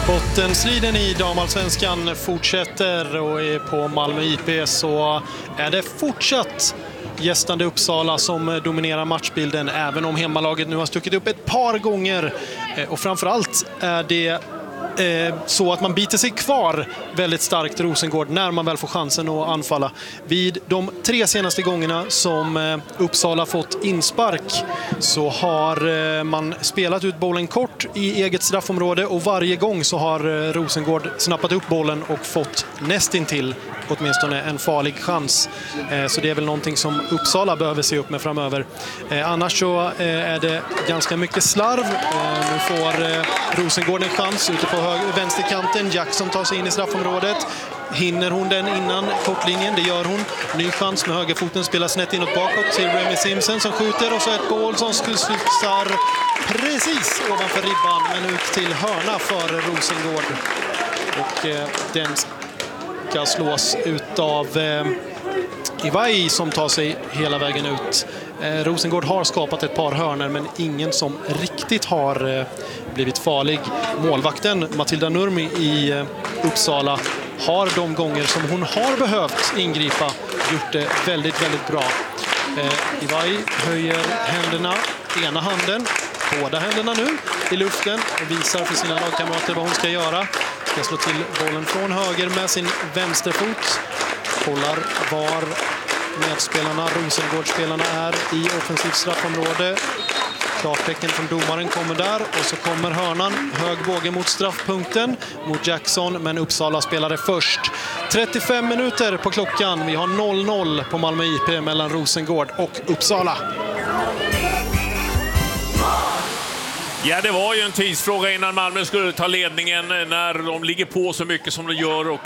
Bottenstriden i damallsvenskan fortsätter och är på Malmö IP så är det fortsatt gästande Uppsala som dominerar matchbilden, även om hemmalaget nu har stuckit upp ett par gånger. Och framförallt är det så att man biter sig kvar väldigt starkt Rosengård när man väl får chansen att anfalla. Vid de 3 senaste gångerna som Uppsala fått inspark så har man spelat ut bollen kort i eget straffområde, och varje gång så har Rosengård snappat upp bollen och fått nästintill åtminstone en farlig chans. Så det är väl någonting som Uppsala behöver se upp med framöver. Annars så är det ganska mycket slarv. Nu får Rosengård en chans ute på vänsterkanten. Jackson tar sig in i straffområdet. Hinner hon den innan kortlinjen? Det gör hon. Ny chans med högerfoten, spelar snett inåt bakåt till Remy Simpson som skjuter, och så ett mål som slussar precis ovanför ribban men ut till hörna för Rosengård. Och den ska slås ut av Iwai som tar sig hela vägen ut. Rosengård har skapat ett par hörner men ingen som riktigt har blivit farlig. Målvakten Matilda Nurmi i Uppsala har de gånger som hon har behövt ingripa gjort det väldigt, väldigt bra. Iwai höjer händerna, ena handen, båda händerna nu i luften och visar för sina lagkamrater vad hon ska göra. Ska slå till bollen från höger med sin vänsterfot. Kollar var medspelarna, Rosengårdsspelarna, är i offensivt straffområde. Klartecken från domaren kommer där, och så kommer hörnan, hög båge mot straffpunkten mot Jackson, men Uppsala spelade först. 35 minuter på klockan, vi har 0-0 på Malmö IP mellan Rosengård och Uppsala. Ja, det var ju en tidsfråga innan Malmö skulle ta ledningen när de ligger på så mycket som de gör, och